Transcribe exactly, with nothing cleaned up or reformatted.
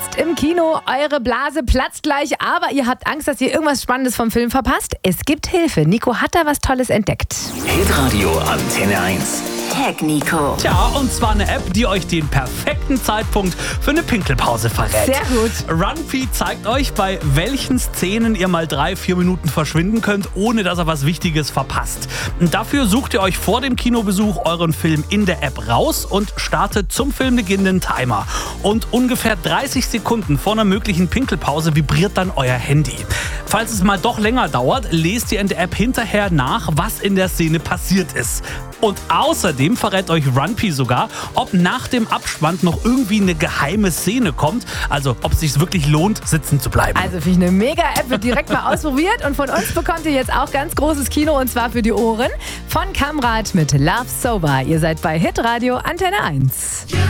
jetzt im Kino. Eure Blase platzt gleich, aber ihr habt Angst, dass ihr irgendwas Spannendes vom Film verpasst. Es gibt Hilfe. Nico hat da was Tolles entdeckt. Hitradio Antenne eins. Tag Nico. Tja, und zwar eine App, die euch den perfekten Zeitpunkt für eine Pinkelpause verrät. Sehr gut. Runpee zeigt euch, bei welchen Szenen ihr mal drei, vier Minuten verschwinden könnt, ohne dass ihr was Wichtiges verpasst. Und dafür sucht ihr euch vor dem Kinobesuch euren Film in der App raus und startet zum Filmbeginn den Timer. Und ungefähr dreißig Sekunden vor einer möglichen Pinkelpause vibriert dann euer Handy. Falls es mal doch länger dauert, lest ihr in der App hinterher nach, was in der Szene passiert ist. Und außerdem verrät euch Runpee sogar, ob nach dem Abspann noch irgendwie eine geheime Szene kommt. Also ob es sich wirklich lohnt, sitzen zu bleiben. Also finde ich eine Mega-App, wird direkt mal ausprobiert. Und von uns bekommt ihr jetzt auch ganz großes Kino, und zwar für die Ohren. Von Kamrat mit Love Sober. Ihr seid bei Hitradio Antenne eins.